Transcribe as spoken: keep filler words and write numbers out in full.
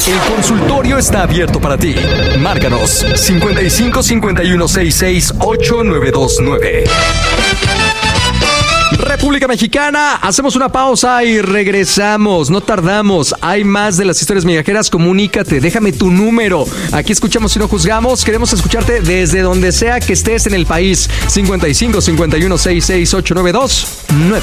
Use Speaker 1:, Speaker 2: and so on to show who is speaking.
Speaker 1: El consultorio está abierto para ti. Márcanos cincuenta y cinco cincuenta y uno sesenta y seis ocho nueve dos nueve. República Mexicana, hacemos una pausa y regresamos. No tardamos. Hay más de las historias migajeras. Comunícate, déjame tu número. Aquí escuchamos y no juzgamos. Queremos escucharte desde donde sea que estés en el país. cincuenta y cinco cincuenta y uno sesenta y seis ocho nueve dos nueve.